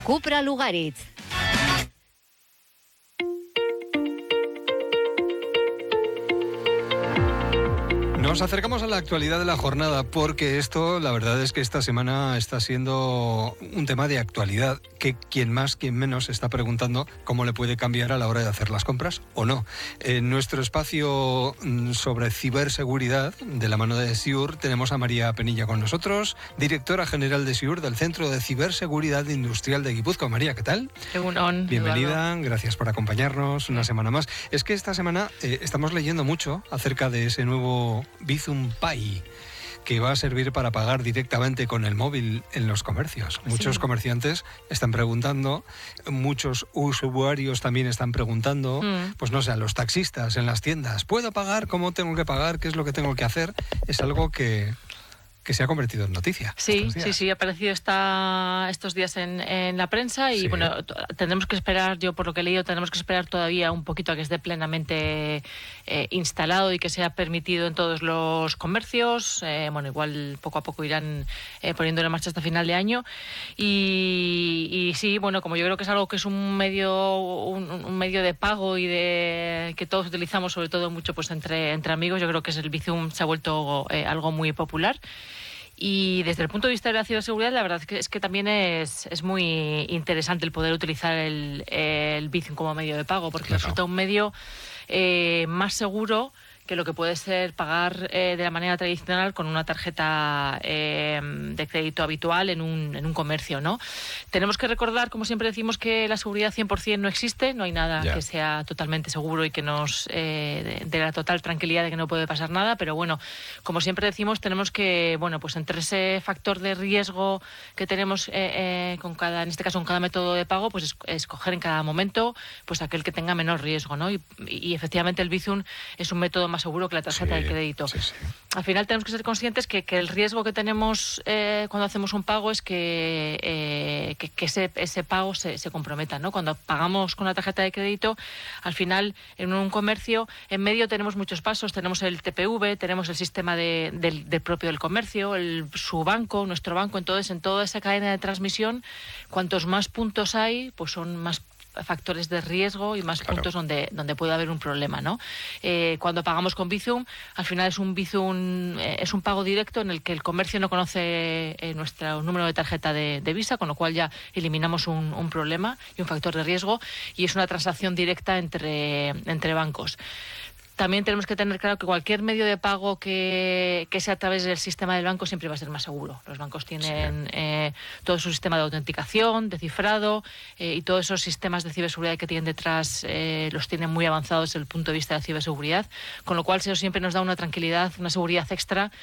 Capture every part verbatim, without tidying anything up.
Cupra Lugaritz. Nos acercamos a la actualidad de la jornada porque esto, la verdad es que esta semana está siendo un tema de actualidad que quien más, quien menos está preguntando cómo le puede cambiar a la hora de hacer las compras o no. En nuestro espacio sobre ciberseguridad, de la mano de SIUR, tenemos a María Penilla con nosotros, directora general de SIUR del Centro de Ciberseguridad Industrial de Guipúzcoa. María, ¿qué tal? Egunon, bienvenida, Eduardo. Gracias por acompañarnos una semana más. Es que esta semana eh, estamos leyendo mucho acerca de ese nuevo Bizum Pay, que va a servir para pagar directamente con el móvil en los comercios. Muchos sí. comerciantes están preguntando, muchos usuarios también están preguntando, mm. pues no sé, a los taxistas en las tiendas, ¿puedo pagar? ¿Cómo tengo que pagar? ¿Qué es lo que tengo que hacer? Es algo que... que se ha convertido en noticia. Sí, sí, sí, ha aparecido esta, estos días en, en la prensa y sí. bueno, t- tendremos que esperar, yo por lo que he leído, tenemos que esperar todavía un poquito a que esté plenamente eh, instalado y que sea permitido en todos los comercios. Eh, bueno, igual poco a poco irán eh, poniéndolo en marcha hasta final de año. Y, y sí, bueno, como yo creo que es algo que es un medio, un, un medio de pago y de que todos utilizamos, sobre todo mucho pues entre, entre amigos, yo creo que es el Bizum se ha vuelto eh, algo muy popular. Y desde el punto de vista de la ciberseguridad, la verdad es que, es que también es, es muy interesante el poder utilizar el, el Bizum como medio de pago, porque claro. resulta un medio eh, más seguro que lo que puede ser pagar eh, de la manera tradicional con una tarjeta eh, de crédito habitual en un, en un comercio, ¿no? Tenemos que recordar, como siempre decimos, que la seguridad cien por ciento no existe, no hay nada yeah. que sea totalmente seguro y que nos eh, dé la total tranquilidad de que no puede pasar nada, pero bueno, como siempre decimos, tenemos que, bueno, pues entre ese factor de riesgo que tenemos eh, eh, con cada, en este caso con cada método de pago, pues es, escoger en cada momento pues aquel que tenga menor riesgo, ¿no? Y, y efectivamente el Bizum es un método más seguro que la tarjeta sí, de crédito. Sí, sí. Al final tenemos que ser conscientes que, que el riesgo que tenemos eh, cuando hacemos un pago es que, eh, que, que ese, ese pago se, se comprometa, ¿no? Cuando pagamos con la tarjeta de crédito, al final en un comercio, en medio tenemos muchos pasos, tenemos el T P V, tenemos el sistema de, del, del propio del comercio, el, su banco, nuestro banco, entonces en toda esa cadena de transmisión, cuantos más puntos hay, pues son más factores de riesgo y más claro. puntos donde donde puede haber un problema, ¿no? Eh, cuando pagamos con Bizum, al final es un Bizum, eh, es un pago directo en el que el comercio no conoce eh, nuestro número de tarjeta de, de Visa, con lo cual ya eliminamos un, un problema y un factor de riesgo, y es una transacción directa entre, entre bancos. También tenemos que tener claro que cualquier medio de pago que, que sea a través del sistema del banco siempre va a ser más seguro. Los bancos tienen sí. eh, todo su sistema de autenticación, de cifrado eh, y todos esos sistemas de ciberseguridad que tienen detrás eh, los tienen muy avanzados desde el punto de vista de la ciberseguridad, con lo cual eso siempre nos da una tranquilidad, una seguridad extra,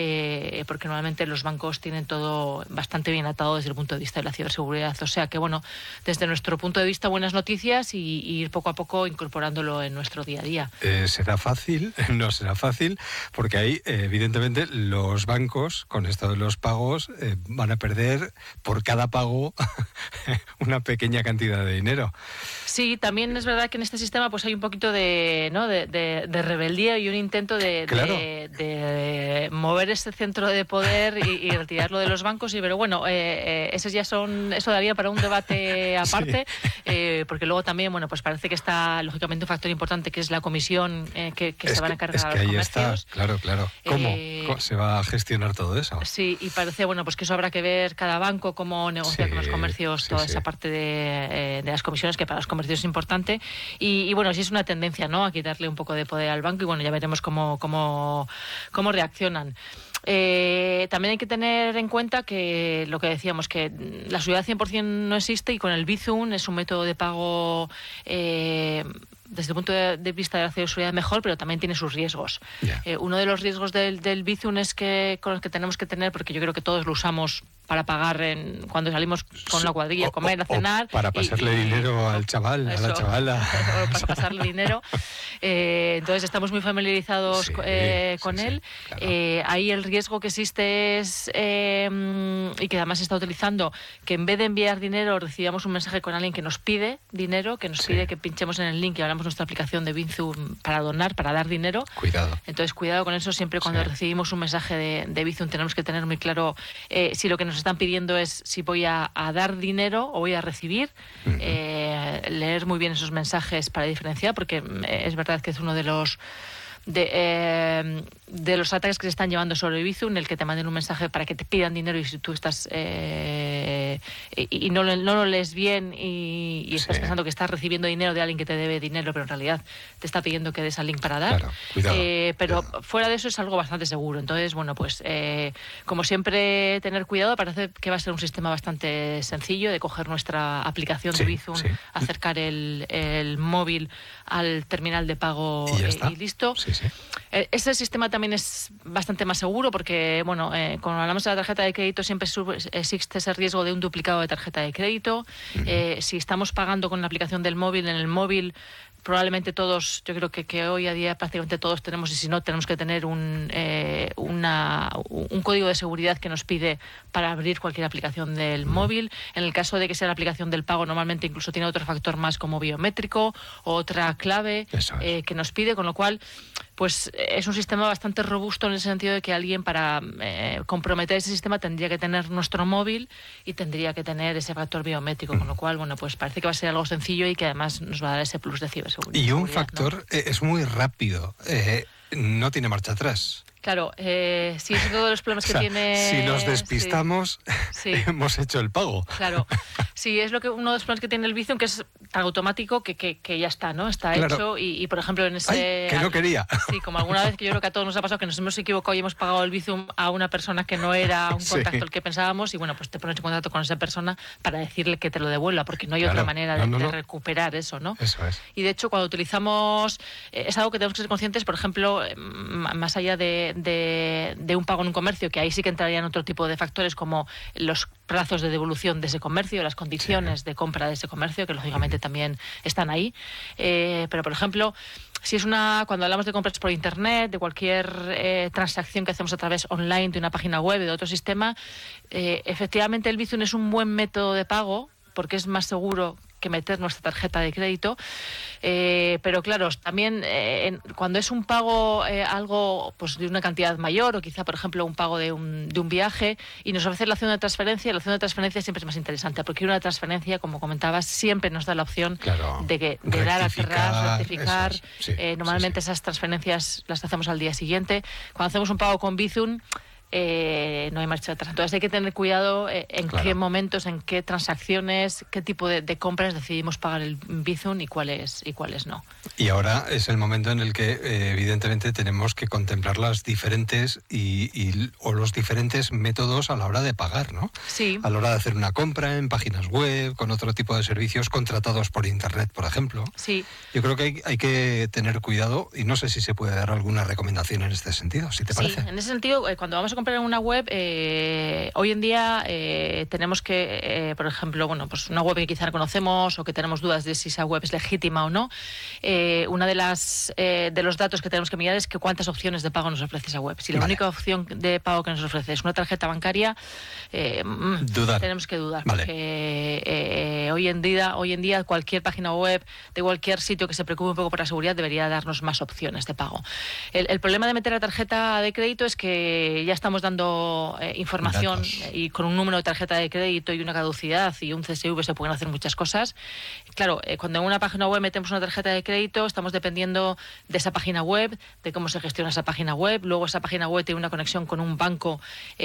eh, porque normalmente los bancos tienen todo bastante bien atado desde el punto de vista de la ciberseguridad. O sea que, bueno, desde nuestro punto de vista, buenas noticias y, y ir poco a poco incorporándolo en nuestro día a día. Eh, será fácil, no será fácil, porque ahí eh, evidentemente los bancos con esto de los pagos eh, van a perder por cada pago una pequeña cantidad de dinero. Sí, también es verdad que en este sistema pues hay un poquito de, ¿no? de, de, de rebeldía y un intento de, claro. de, de mover ese centro de poder y, y retirarlo de los bancos, y pero bueno, eh, eh, esos ya son, eso daría para un debate aparte, sí. eh, porque luego también, bueno, pues parece que está lógicamente un factor importante que es la comisión eh, que, que se van a cargar es que a los ahí comercios. Está, claro, claro. ¿Cómo? Eh, ¿Cómo se va a gestionar todo eso? Sí, y parece, bueno, pues que eso habrá que ver cada banco cómo negocia sí, con los comercios sí, toda sí. esa parte de, eh, de las comisiones, que para los comercios es importante. Y, y bueno, sí es una tendencia, ¿no?, a quitarle un poco de poder al banco, y bueno, ya veremos cómo, cómo, cómo reaccionan. Eh, también hay que tener en cuenta que lo que decíamos, que la seguridad cien por ciento no existe, y con el Bizum es un método de pago eh, desde el punto de, de vista de la ciberseguridad mejor, pero también tiene sus riesgos. Yeah. Eh, uno de los riesgos del, del Bizum es que con los que tenemos que tener, porque yo creo que todos lo usamos para pagar en, cuando salimos con la cuadrilla a comer, o, a cenar. Para pasarle y, y, dinero al chaval, eso, a la chavala. Para pasarle dinero. Eh, entonces estamos muy familiarizados sí, eh, con sí, él. Sí, claro. eh, ahí el riesgo que existe es, eh, y que además se está utilizando, que en vez de enviar dinero recibamos un mensaje con alguien que nos pide dinero, que nos sí. pide que pinchemos en el link y hablamos nuestra aplicación de Bizum para donar, para dar dinero. Cuidado. Entonces cuidado con eso, siempre cuando sí. recibimos un mensaje de, de Bizum tenemos que tener muy claro eh, si lo que nos nos están pidiendo es si voy a, a dar dinero o voy a recibir. Uh-huh. Eh, leer muy bien esos mensajes para diferenciar, porque es verdad que es uno de los de, eh, de los ataques que se están llevando sobre Bizum, en el que te manden un mensaje para que te pidan dinero y si tú estás eh, y, y no, no lo lees bien y, y estás sí. pensando que estás recibiendo dinero de alguien que te debe dinero, pero en realidad te está pidiendo que des al link para dar. Claro, cuidado, eh, pero cuidado. Fuera de eso es algo bastante seguro. Entonces, bueno, pues eh, como siempre, tener cuidado. Parece que va a ser un sistema bastante sencillo de coger nuestra aplicación sí, de Bizum, sí. acercar el, el móvil al terminal de pago y, y, y listo. Sí, sí. Ese sistema también es bastante más seguro porque, bueno, eh, cuando hablamos de la tarjeta de crédito siempre existe ese riesgo de un duplicado de tarjeta de crédito. Uh-huh. Eh, si estamos pagando con la aplicación del móvil, en el móvil probablemente todos, yo creo que, que hoy a día prácticamente todos tenemos, y si no, tenemos que tener un, eh, una, un código de seguridad que nos pide para abrir cualquier aplicación del móvil. En el caso de que sea la aplicación del pago, normalmente incluso tiene otro factor más como biométrico o otra clave eh, que nos pide, con lo cual pues es un sistema bastante robusto en el sentido de que alguien para eh, comprometer ese sistema tendría que tener nuestro móvil y tendría que tener ese factor biométrico, con lo cual, bueno, pues parece que va a ser algo sencillo y que además nos va a dar ese plus de ciberseguridad. Y un factor, ¿no? eh, es muy rápido, eh, no tiene marcha atrás. Claro, eh, sí, es uno de los problemas que o sea, tiene... Si nos despistamos, sí. Sí. hemos hecho el pago. Claro, sí, es lo que uno de los problemas que tiene el Bizum, que es tan automático que, que, que ya está, ¿no? Está claro. hecho y, y, por ejemplo, en ese... Ay, que no quería. Sí, como alguna vez que yo creo que a todos nos ha pasado que nos hemos equivocado y hemos pagado el Bizum a una persona que no era un contacto sí. el que pensábamos y, bueno, pues te pones en contacto con esa persona para decirle que te lo devuelva, porque no hay claro. otra manera de, no, no, no. de recuperar eso, ¿no? Eso es. Y, de hecho, cuando utilizamos... Eh, es algo que tenemos que ser conscientes, por ejemplo, eh, más allá de... de de un pago en un comercio, que ahí sí que entrarían otro tipo de factores como los plazos de devolución de ese comercio, las condiciones sí. de compra de ese comercio, que lógicamente también están ahí. Eh, pero, por ejemplo, si es una, cuando hablamos de compras por internet, de cualquier eh, transacción que hacemos a través online de una página web, de otro sistema, eh, efectivamente el Bizum es un buen método de pago porque es más seguro que meter nuestra tarjeta de crédito, eh, pero claro, también eh, en, cuando es un pago eh, algo pues de una cantidad mayor o quizá, por ejemplo, un pago de un, de un viaje y nos ofrece la opción de transferencia, la opción de transferencia siempre es más interesante porque una transferencia, como comentabas, siempre nos da la opción claro, de, que, de dar atrás, rectificar. Es, sí, eh, normalmente sí, sí. esas transferencias las hacemos al día siguiente. Cuando hacemos un pago con Bizum, Eh, no hay marcha atrás. Entonces hay que tener cuidado eh, en claro. qué momentos, en qué transacciones, qué tipo de, de compras decidimos pagar el Bizum y cuáles y cuáles no. Y ahora es el momento en el que eh, evidentemente tenemos que contemplar las diferentes y, y o los diferentes métodos a la hora de pagar, ¿no? Sí. A la hora de hacer una compra en páginas web, con otro tipo de servicios contratados por internet, por ejemplo. Sí. Yo creo que hay, hay que tener cuidado y no sé si se puede dar alguna recomendación en este sentido, si te parece. Sí, en ese sentido, eh, cuando vamos a comprar en una web, eh, hoy en día eh, tenemos que, eh, por ejemplo, bueno, pues una web que quizá no conocemos o que tenemos dudas de si esa web es legítima o no, eh, una de las eh, de los datos que tenemos que mirar es que cuántas opciones de pago nos ofrece esa web. Si la vale. única opción de pago que nos ofrece es una tarjeta bancaria, eh, dudar. tenemos que dudar, vale. porque eh, hoy en día, hoy en día cualquier página web de cualquier sitio que se preocupe un poco por la seguridad debería darnos más opciones de pago. El, el problema de meter la tarjeta de crédito es que ya estamos dando eh, información Datos. y con un número de tarjeta de crédito y una caducidad y un C S V se pueden hacer muchas cosas. Claro, eh, cuando en una página web metemos una tarjeta de crédito estamos dependiendo de esa página web, de cómo se gestiona esa página web, luego esa página web tiene una conexión con un banco,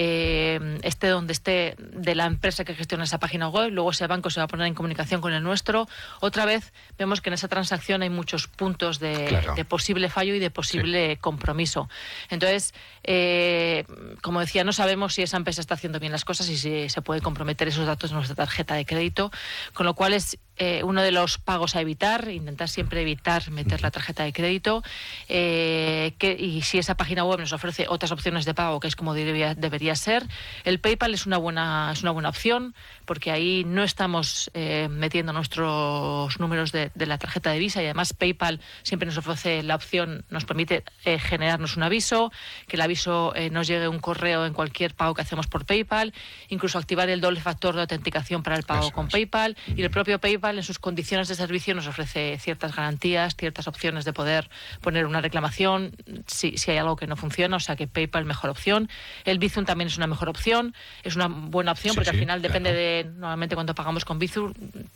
eh, esté donde esté, de la empresa que gestiona esa página web, luego ese banco se va a poner en comunicación con el nuestro. Otra vez vemos que en esa transacción hay muchos puntos de, claro. de posible fallo y de posible sí. compromiso. Entonces, eh, como decía, no sabemos si esa empresa está haciendo bien las cosas y si se puede comprometer esos datos de nuestra tarjeta de crédito, con lo cual es eh, uno de los pagos a evitar, intentar siempre evitar meter la tarjeta de crédito, eh, que, y si esa página web nos ofrece otras opciones de pago, que es como debería, debería ser, el PayPal es una buena, es una buena opción, porque ahí no estamos eh, metiendo nuestros números de, de la tarjeta de Visa y además PayPal siempre nos ofrece la opción, nos permite eh, generarnos un aviso, que el aviso eh, nos llegue un correo en cualquier pago que hacemos por PayPal, incluso activar el doble factor de autenticación para el pago Eso con es. PayPal, y el propio PayPal PayPal en sus condiciones de servicio nos ofrece ciertas garantías, ciertas opciones de poder poner una reclamación si, si hay algo que no funciona, o sea que PayPal mejor opción. El Bizum también es una mejor opción, es una buena opción Sí, porque sí, al final depende claro. de, normalmente cuando pagamos con Bizum,